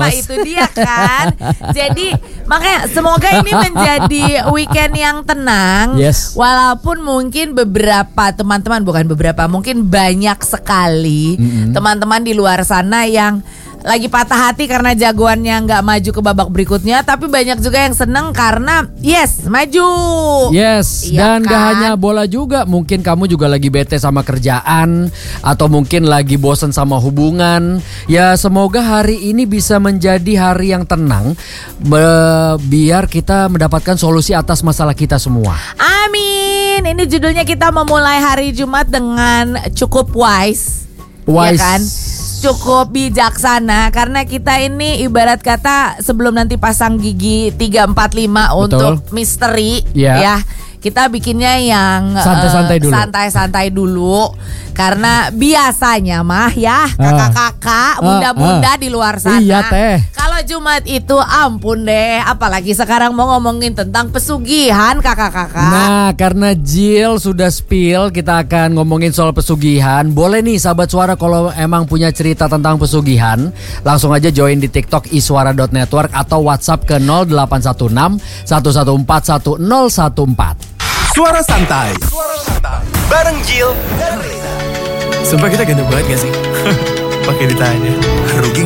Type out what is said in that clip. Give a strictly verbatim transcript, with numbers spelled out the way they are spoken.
Nah, itu dia kan. Jadi makanya semoga ini menjadi weekend yang tenang. Yes. Walaupun mungkin beberapa teman-teman, bukan beberapa, mungkin banyak sekali mm-hmm. teman-teman di luar sana yang lagi patah hati karena jagoannya nggak maju ke babak berikutnya. Tapi banyak juga yang seneng karena yes maju. Yes, iya dan kan? gak hanya bola juga. Mungkin kamu juga lagi bete sama kerjaan, atau mungkin lagi bosen sama hubungan. Ya semoga hari ini bisa menjadi hari yang tenang, be- biar kita mendapatkan solusi atas masalah kita semua. Amin. Ini judulnya kita memulai hari Jumat dengan cukup wise. Wise. Ya kan? Cukup bijaksana karena kita ini ibarat kata sebelum nanti pasang gigi tiga empat lima untuk misteri yeah. ya. Kita bikinnya yang santai-santai uh, dulu. Santai-santai dulu. Karena biasanya mah ya kakak-kakak, bunda-bunda uh, uh. di luar sana. Iya teh. Kalau Jumat itu ampun deh, apalagi sekarang mau ngomongin tentang pesugihan kakak-kakak. Nah, karena Jill sudah spill, kita akan ngomongin soal pesugihan. Boleh nih sahabat suara kalau emang punya cerita tentang pesugihan, langsung aja join di TikTok iswara dot network atau WhatsApp ke nol delapan satu enam satu satu empat satu nol satu empat. Suara santai. Suara santai. Bareng Jill dan Reza. Sumpah kita ganteng banget gak sih? Pakai ditanya. Rugi